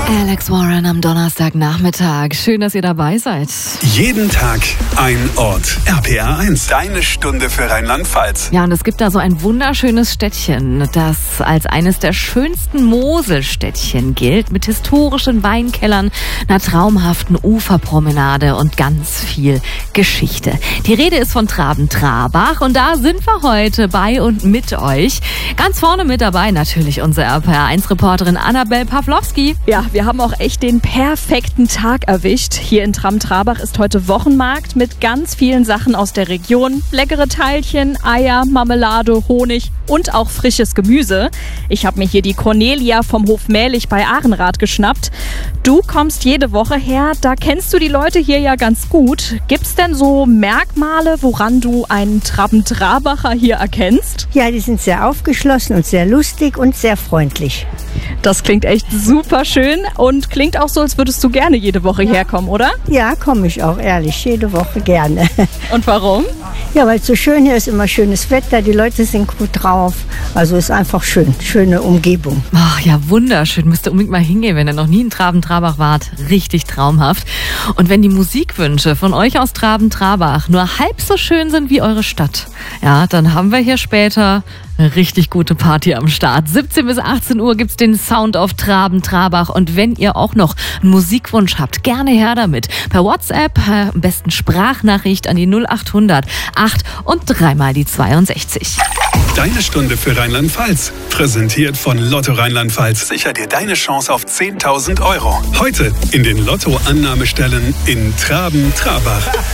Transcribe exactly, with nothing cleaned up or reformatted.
Alex Warren am Donnerstagnachmittag. Schön, dass ihr dabei seid. Jeden Tag ein Ort. R P R eins, deine Stunde für Rheinland-Pfalz. Ja, und es gibt da so ein wunderschönes Städtchen, das als eines der schönsten Moselstädtchen gilt, mit historischen Weinkellern, einer traumhaften Uferpromenade und ganz viel Geschichte. Die Rede ist von Traben-Trarbach und da sind wir heute bei und mit euch. Ganz vorne mit dabei natürlich unsere R P R eins Reporterin Annabel Pawlowski. Ja, wir haben auch echt den perfekten Tag erwischt. Hier in Traben-Trarbach ist heute Wochenmarkt mit ganz vielen Sachen aus der Region. Leckere Teilchen, Eier, Marmelade, Honig und auch frisches Gemüse. Ich habe mir hier die Cornelia vom Hof Mählich bei Ahrenrath geschnappt. Du kommst jede Woche her, da kennst du die Leute hier ja ganz gut. Gibt's denn so Merkmale, woran du einen Traben-Trabacher hier erkennst? Ja, die sind sehr aufgeschlossen und sehr lustig und sehr freundlich. Das klingt echt super schön und klingt auch so, als würdest du gerne jede Woche ja. herkommen, oder? Ja, komme ich auch, ehrlich, jede Woche gerne. Und warum? Ja, weil es so schön hier ist, immer schönes Wetter, die Leute sind gut drauf. Also ist einfach schön, schöne Umgebung. Ach ja, wunderschön. Müsst ihr unbedingt mal hingehen, wenn ihr noch nie in Traben-Trarbach wart. Richtig traumhaft. Und wenn die Musikwünsche von euch aus Traben-Trarbach nur halb so schön sind wie eure Stadt, ja, dann haben wir hier später eine richtig gute Party am Start. siebzehn bis achtzehn Uhr gibt's den Sound of Traben-Trarbach. Und wenn ihr auch noch einen Musikwunsch habt, gerne her damit. Per WhatsApp, äh, am besten Sprachnachricht an die null acht hundert acht und dreimal die zweiundsechzig. Deine Stunde für Rheinland-Pfalz. Präsentiert von Lotto Rheinland-Pfalz. Sicher dir deine Chance auf zehntausend Euro. Heute in den Lotto-Annahmestellen in Traben-Trarbach.